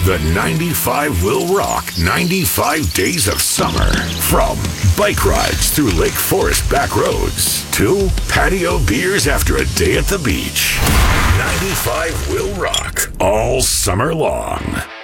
The 95 will rock 95 days of summer. From bike rides through Lake Forest back roads to patio beers after a day at the beach. 95 will rock all summer long.